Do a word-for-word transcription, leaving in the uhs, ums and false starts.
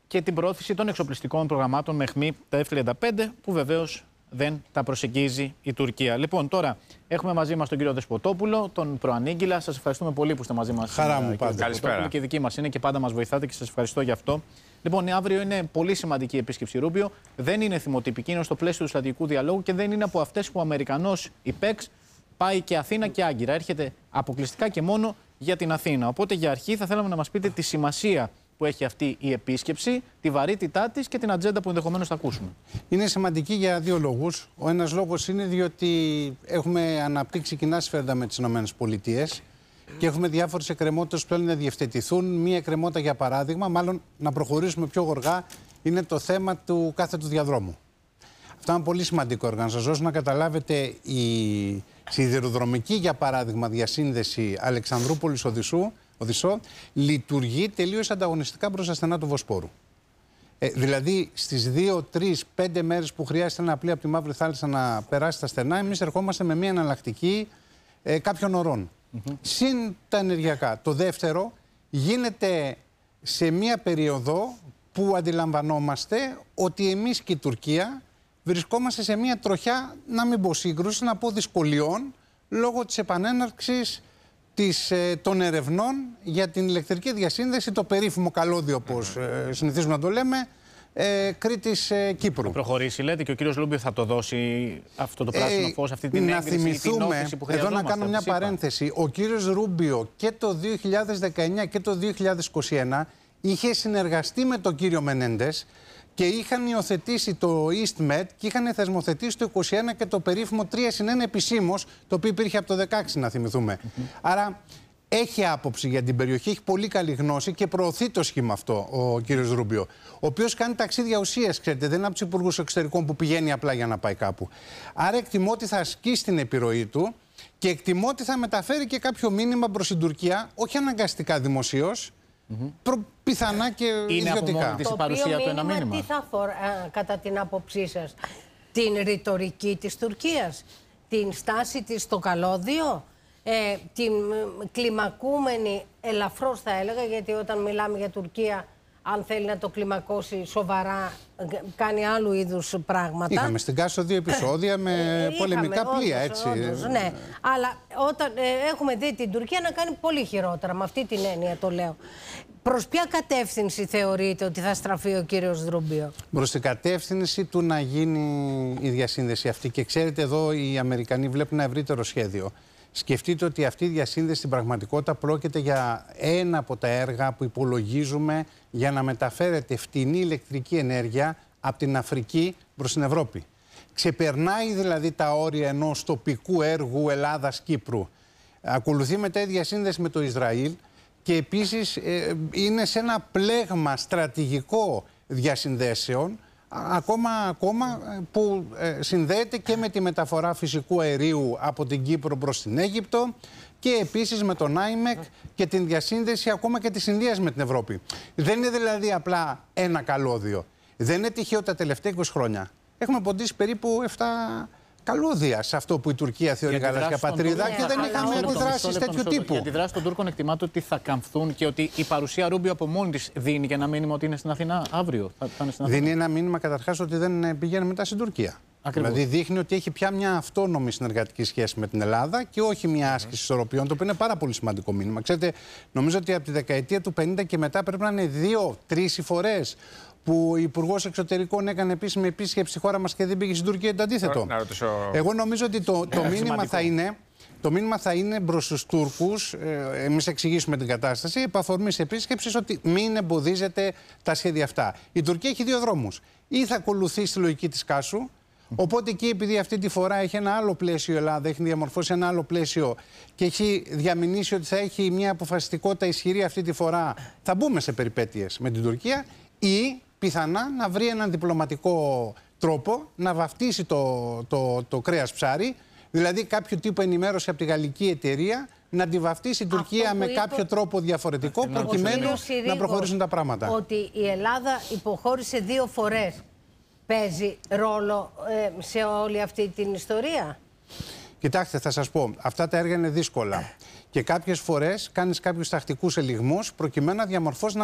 και την πρόθεση των εξοπλιστικών προγραμμάτων με αιχμή τα εφ τριάντα πέντε, που βεβαίως δεν τα προσεγγίζει η Τουρκία. Λοιπόν, τώρα έχουμε μαζί μας τον κύριο Δεσποτόπουλο, τον προανήγγυλα. Σας ευχαριστούμε πολύ που είστε μαζί μας. Χαρά μου πάντα. Καλησπέρα. Και δική μας είναι και πάντα μας βοηθάτε και σας ευχαριστώ γι' αυτό. Λοιπόν, αύριο είναι πολύ σημαντική η επίσκεψη Ρούμπιο. Δεν είναι θυμοτυπική, είναι στο πλαίσιο του στρατηγικού διαλόγου και δεν είναι από αυτές που ο Αμερικανός η ΠΕΚΣ πάει και Αθήνα και Άγκυρα. Έρχεται αποκλειστικά και μόνο για την Αθήνα. Οπότε για αρχή θα θέλαμε να μας πείτε τη σημασία που έχει αυτή η επίσκεψη, τη βαρύτητά της και την ατζέντα που ενδεχομένως θα ακούσουμε. Είναι σημαντική για δύο λόγους. Ο ένας λόγος είναι διότι έχουμε αναπτύξει κοινά συμφέροντα με τις ΗΠΑ και έχουμε διάφορες εκκρεμότητες που θέλουν να διευθετηθούν. Μία εκκρεμότητα, για παράδειγμα, μάλλον να προχωρήσουμε πιο γοργά, είναι το θέμα του κάθετου διαδρόμου. Αυτό είναι πολύ σημαντικό έργο. Να σας δώσω να καταλάβετε, η σιδηροδρομική, για παράδειγμα, διασύνδεση Αλεξανδρούπολης-Οδυσσού Οδυσσό λειτουργεί τελείως ανταγωνιστικά προς τα στενά του Βοσπόρου. Ε, δηλαδή στις δύο, τρεις, πέντε μέρες που χρειάζεται ένα πλοίο από τη Μαύρη Θάλασσα να περάσει τα στενά, εμείς ερχόμαστε με μια εναλλακτική ε, κάποιων ωρών. Mm-hmm. Συν τα ενεργειακά. Το δεύτερο γίνεται σε μια περίοδο που αντιλαμβανόμαστε ότι εμείς και η Τουρκία βρισκόμαστε σε μια τροχιά, να μην πω σύγκρουση, να πω δυσκολιών, λόγω της επανέναρξης Της, ε, των ερευνών για την ηλεκτρική διασύνδεση, το περίφημο καλώδιο, όπως ε, συνηθίζουμε να το λέμε, ε, Κρήτης ε, Κύπρου. Θα προχωρήσει, λέτε, και ο κύριος Ρούμπιο θα το δώσει αυτό το πράσινο φως, αυτή την να έγκριση, θυμηθούμε, την που εδώ να κάνω μια παρένθεση, ο κύριος Ρούμπιο και το δύο χιλιάδες δεκαεννιά και το δύο χιλιάδες είκοσι ένα είχε συνεργαστεί με τον κύριο Μενέντες και είχαν υιοθετήσει το EastMed και είχαν θεσμοθετήσει το είκοσι ένα και το περίφημο τρία συν ένα επισήμως, το οποίο υπήρχε από το δεκαέξι, να θυμηθούμε. Mm-hmm. Άρα έχει άποψη για την περιοχή, έχει πολύ καλή γνώση και προωθεί το σχήμα αυτό ο κύριος Ρούμπιο. Ο οποίος κάνει ταξίδια ουσίας, ξέρετε, δεν είναι από τους υπουργούς εξωτερικών που πηγαίνει απλά για να πάει κάπου. Άρα εκτιμώ ότι θα ασκήσει την επιρροή του και εκτιμώ ότι θα μεταφέρει και κάποιο μήνυμα προς την Τουρκία, όχι αναγκαστικά δημοσίως. Mm-hmm. Προ, πιθανά και είναι ιδιωτικά. Από το παρουσία του ένα μήνυμα. Τι θα αφορά, κατά την άποψή σας, την ρητορική της Τουρκίας, την στάση της στο καλώδιο, ε, την κλιμακούμενη, ελαφρώς θα έλεγα, γιατί όταν μιλάμε για Τουρκία, αν θέλει να το κλιμακώσει σοβαρά, κάνει άλλου είδους πράγματα. Είχαμε στην Κάσο δύο επεισόδια με ε, πολεμικά είχαμε, πλοία, όντως, έτσι. Όντως, ναι. Αλλά όταν ε, έχουμε δει την Τουρκία να κάνει πολύ χειρότερα, με αυτή την έννοια το λέω. Προς ποια κατεύθυνση θεωρείτε ότι θα στραφεί ο κύριος Ρούμπιο? Προς την κατεύθυνση του να γίνει η διασύνδεση αυτή. Και ξέρετε, εδώ οι Αμερικανοί βλέπουν ένα ευρύτερο σχέδιο. Σκεφτείτε ότι αυτή η διασύνδεση στην πραγματικότητα πρόκειται για ένα από τα έργα που υπολογίζουμε για να μεταφέρεται φτηνή ηλεκτρική ενέργεια από την Αφρική προς την Ευρώπη. Ξεπερνάει δηλαδή τα όρια ενός τοπικού έργου Ελλάδας-Κύπρου. Ακολουθεί μετά η διασύνδεση με το Ισραήλ και επίσης ε, είναι σε ένα πλέγμα στρατηγικό διασυνδέσεων Ακόμα, ακόμα που ε, συνδέεται και με τη μεταφορά φυσικού αερίου από την Κύπρο προς την Αίγυπτο και επίσης με τον άιμεκ και την διασύνδεση ακόμα και της Ινδίας με την Ευρώπη. Δεν είναι δηλαδή απλά ένα καλώδιο. Δεν είναι τυχαίο τα τελευταία είκοσι χρόνια. Έχουμε ποντίσει περίπου επτά καλώδια σε αυτό που η Τουρκία θεωρεί γαλάζια πατρίδα και δεν είχαμε αντιδράσεις τέτοιου τύπου. Οι αντιδράσεις των Τούρκων εκτιμάται ότι θα καμφθούν και ότι η παρουσία Ρούμπιο από μόνη της δίνει και ένα μήνυμα ότι είναι στην Αθήνα αύριο. Θα, θα είναι στην Αθήνα. Δίνει ένα μήνυμα καταρχάς ότι δεν πηγαίνει μετά στην Τουρκία. Ακριβώς. Δηλαδή δείχνει ότι έχει πια μια αυτόνομη συνεργατική σχέση με την Ελλάδα και όχι μια άσκηση ισορροπιών, το οποίο είναι πάρα πολύ σημαντικό μήνυμα. Ξέρετε, νομίζω ότι από τη δεκαετία του πενήντα και μετά πρέπει να είναι δύο-τρεις οι φορές που ο Υπουργός Εξωτερικών έκανε επίσημη επίσκεψη στη χώρα μας και δεν πήγε στην Τουρκία, το αντίθετο. Να ρωτήσω... Εγώ νομίζω ότι το, το, μήνυμα θα είναι, το μήνυμα θα είναι προς τους Τούρκους, ε, εμείς εξηγήσουμε την κατάσταση, επ' αφορμής επίσκεψης, ότι μην εμποδίζετε τα σχέδια αυτά. Η Τουρκία έχει δύο δρόμους. Ή θα ακολουθήσει τη λογική της Κάσου, οπότε εκεί, επειδή αυτή τη φορά έχει ένα άλλο πλαίσιο η Ελλάδα, έχει διαμορφώσει ένα άλλο πλαίσιο και έχει διαμηνήσει ότι θα έχει μια αποφασιστικότητα ισχυρή αυτή τη φορά, θα μπούμε σε περιπέτειες με την Τουρκία, ή πιθανά να βρει έναν διπλωματικό τρόπο να βαφτίσει το, το, το κρέας ψάρι, δηλαδή κάποιο τύπο ενημέρωση από τη γαλλική εταιρεία να τη βαφτίσει η Τουρκία με είπε... κάποιο τρόπο διαφορετικό προκειμένου να προχωρήσουν τα πράγματα. Ότι η Ελλάδα υποχώρησε δύο φορές. Παίζει ρόλο ε, σε όλη αυτή την ιστορία? Κοιτάξτε, θα σας πω, αυτά τα έργα είναι δύσκολα και κάποιες φορές κάνεις κάποιους τακτικούς ελιγμούς προκειμένου να διαμορφώσεις